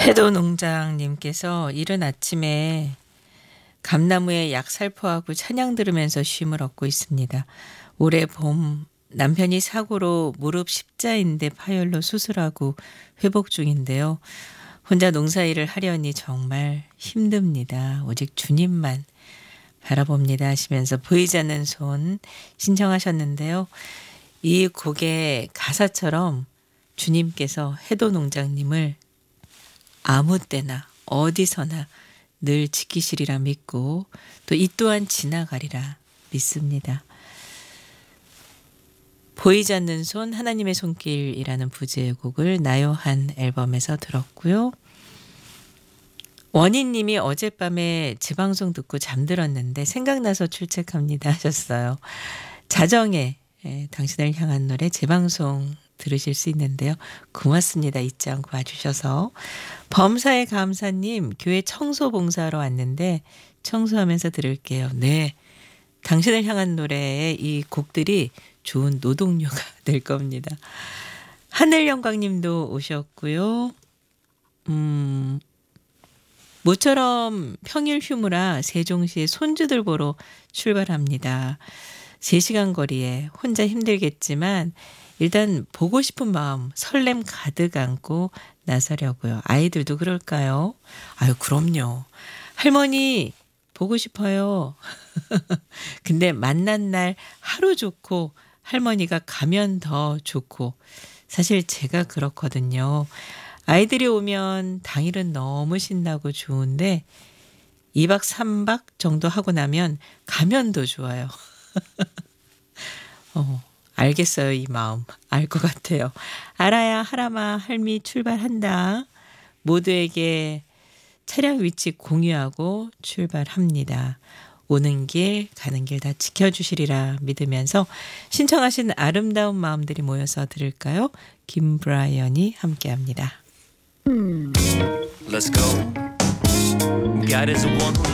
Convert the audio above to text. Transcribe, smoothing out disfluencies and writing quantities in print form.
해도농장님께서 이른 아침에 감나무에 약 살포하고 찬양 들으면서 쉼을 얻고 있습니다. 올해 봄 남편이 사고로 무릎 십자인대 파열로 수술하고 회복 중인데요. 혼자 농사일을 하려니 정말 힘듭니다. 오직 주님만 바라봅니다 하시면서 보이지 않는 손 신청하셨는데요. 이 곡의 가사처럼 주님께서 해도농장님을 아무 때나 어디서나 늘 지키시리라 믿고 또 이 또한 지나가리라 믿습니다. 보이지 않는 손 하나님의 손길이라는 부제의 곡을 나요한 앨범에서 들었고요. 원희님이 어젯밤에 재방송 듣고 잠들었는데 생각나서 출첵합니다 하셨어요. 자정에 당신을 향한 노래 재방송 들으실 수 있는데요. 고맙습니다. 잊지 않고 와주셔서. 범사의 감사님, 교회 청소 봉사하러 왔는데 청소하면서 들을게요. 네, 당신을 향한 노래의 이 곡들이 좋은 노동요가 될 겁니다. 하늘영광님도 오셨고요. 모처럼 평일 휴무라 세종시에 손주들 보러 출발합니다. 3시간 거리에 혼자 힘들겠지만 일단 보고 싶은 마음 설렘 가득 안고 나서려고요. 아이들도 그럴까요? 아유, 그럼요. 할머니 보고 싶어요. 근데 만난 날 하루 좋고 할머니가 가면 더 좋고 사실 제가 그렇거든요. 아이들이 오면 당일은 너무 신나고 좋은데 2박 3박 정도 하고 나면 가면 더 좋아요. 알겠어요. 이 마음. 알 것 같아요. 알아야 하라마 할미 출발한다. 모두에게 차량 위치 공유하고 출발합니다. 오는 길 가는 길 다 지켜주시리라 믿으면서 신청하신 아름다운 마음들이 모여서 들을까요? 김브라이언이 함께합니다. Let's go. God is the one who